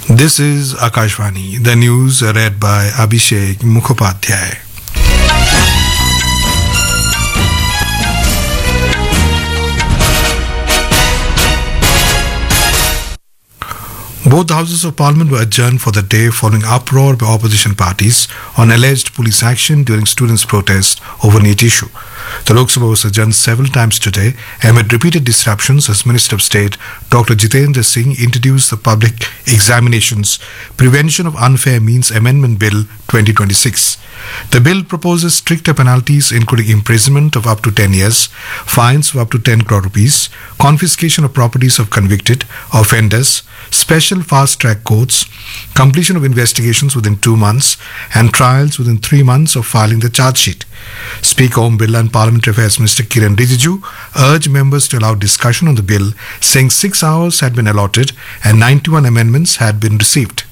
This is Akashvani. The news read by Abhishek Mukhopadhyay. Both houses of parliament were adjourned for the day following uproar by opposition parties on alleged police action during students' protest over NEET issue. The Lok Sabha was adjourned several times today amid repeated disruptions as Minister of State Dr. Jitendra Singh introduced the Public Examinations Prevention of Unfair Means Amendment Bill 2026. The bill proposes stricter penalties including imprisonment of up to 10 years, fines of up to 10 crore rupees, confiscation of properties of convicted offenders, special fast-track courts, completion of investigations within 2 months, and trials within 3 months of filing the charge sheet. Speaker Om Birla and Parliamentary Affairs Minister Kiran Rijiju urged members to allow discussion on the bill, saying 6 hours had been allotted and 91 amendments had been received.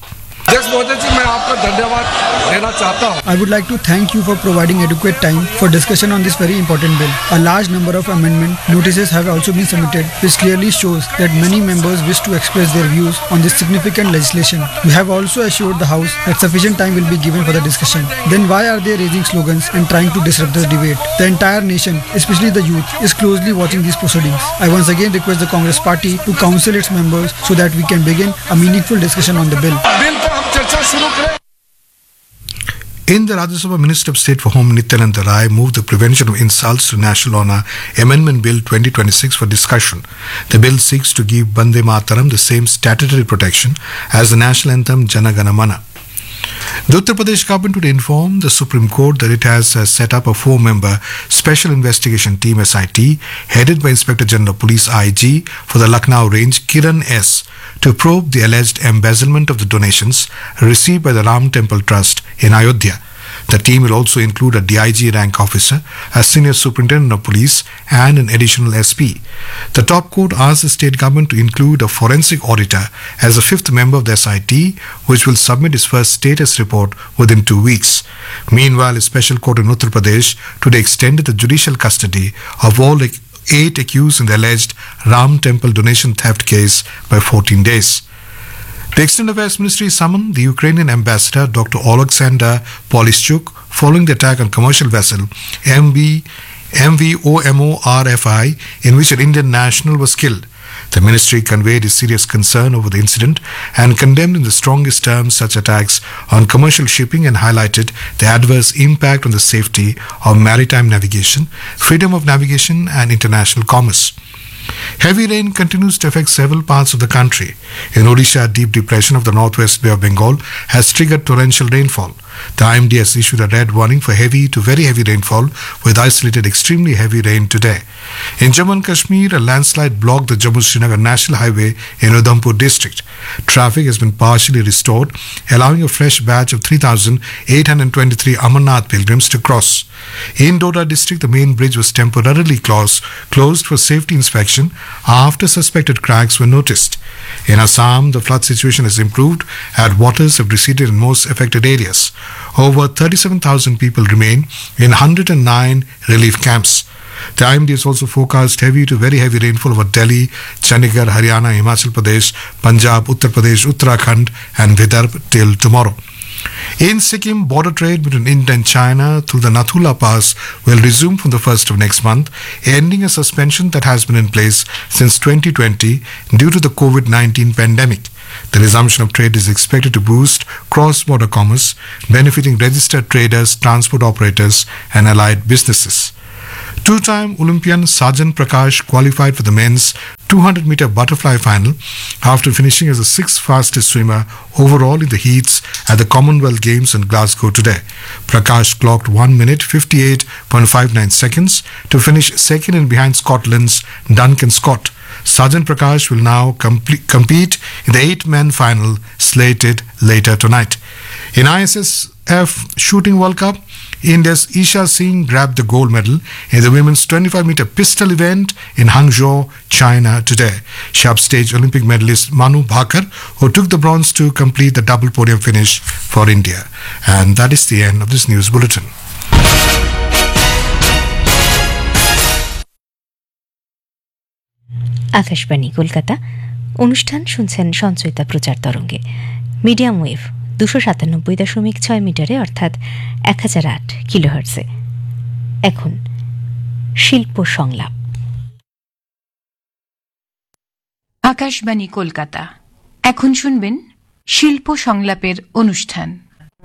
I would like to thank you for providing adequate time for discussion on this very important bill. A large number of amendment notices have also been submitted, which clearly shows that many members wish to express their views on this significant legislation. You have also assured the House that sufficient time will be given for the discussion. Then why are they raising slogans and trying to disrupt the debate? The entire nation, especially the youth, is closely watching these proceedings. I once again request the Congress Party to counsel its members so that we can begin a meaningful discussion on the bill. In the Rajya Sabha, Minister of State for Home Nityananda Rai moved the Prevention of Insults to National Honour Amendment Bill 2026 for discussion. The bill seeks to give Bande Mataram the same statutory protection as the national anthem Jana Gana Mana. The Uttar Pradesh government would inform the Supreme Court that it has set up a 4-member Special Investigation Team SIT headed by Inspector General of Police IG for the Lucknow range Kiran S to probe the alleged embezzlement of the donations received by the Ram Temple Trust in Ayodhya. The team will also include a DIG rank officer, a senior superintendent of police and an additional SP. The top court asked the state government to include a forensic auditor as a 5th member of the SIT, which will submit its first status report within 2 weeks. Meanwhile, a special court in Uttar Pradesh today extended the judicial custody of all 8 accused in the alleged Ram Temple donation theft case by 14 days. The External Affairs Ministry summoned the Ukrainian ambassador Dr. Oleksandr Polischuk following the attack on commercial vessel MV OMORFI in which an Indian national was killed. The ministry conveyed its serious concern over the incident and condemned in the strongest terms such attacks on commercial shipping and highlighted the adverse impact on the safety of maritime navigation, freedom of navigation and international commerce. Heavy rain continues to affect several parts of the country. In Odisha, a deep depression of the northwest Bay of Bengal has triggered torrential rainfall. The IMD has issued a red warning for heavy to very heavy rainfall with isolated extremely heavy rain today. In Jammu and Kashmir, a landslide blocked the Jammu-Srinagar National Highway in Udhampur district. Traffic has been partially restored, allowing a fresh batch of 3,823 Amarnath pilgrims to cross. In Doda district, the main bridge was temporarily closed for safety inspection after suspected cracks were noticed. In Assam, the flood situation has improved and waters have receded in most affected areas. Over 37,000 people remain in 109 relief camps. The IMD has also forecast heavy to very heavy rainfall over Delhi, Chandigarh, Haryana, Himachal Pradesh, Punjab, Uttar Pradesh, Uttarakhand and Vidarbha till tomorrow. In Sikkim, border trade between India and China through the Nathula Pass will resume from the 1st of next month, ending a suspension that has been in place since 2020 due to the COVID-19 pandemic. The resumption of trade is expected to boost cross-border commerce, benefiting registered traders, transport operators and allied businesses. Two-time Olympian Sajan Prakash qualified for the men's 200-meter butterfly final after finishing as the 6th fastest swimmer overall in the heats at the Commonwealth Games in Glasgow today. Prakash clocked 1 minute 58.59 seconds to finish second in behind Scotland's Duncan Scott. Sajan Prakash will now compete in the 8-man final slated later tonight. In ISSF Shooting World Cup, India's Isha Singh grabbed the gold medal in the women's 25-meter pistol event in Hangzhou, China today. She upstaged Olympic medalist Manu Bhaker, who took the bronze to complete the double podium finish for India. And that is the end of this news bulletin. Akashvani Kolkata অনুষ্ঠান শুনছেন সঞ্চয়িতা প্রচার তরঙ্গে medium wave 297.6 মিটারে অর্থাৎ 1008 কিলোহার্টজে। এখন শিল্প সংলাপ। আকাশবাণী কলকাতা। এখন শুনবেন শিল্প সংলাপের অনুষ্ঠান।